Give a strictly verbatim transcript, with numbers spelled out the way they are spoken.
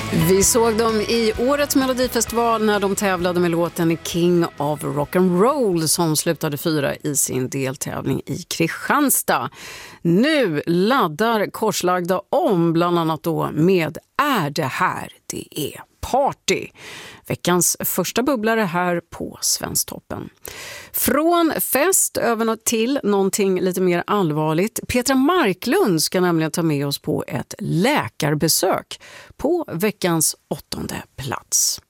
Vi såg dem i årets Melodifestival när de tävlade med låten King of Rock'n'Roll som slutade fyra i sin deltävling i Kristianstad. Nu laddar Korslagda om, bland annat då med Är det här det är party. Veckans första bubblare här på Svensktoppen. Från fest över till någonting lite mer allvarligt. Petra Marklund ska nämligen ta med oss på ett läkarbesök på veckans åttonde plats.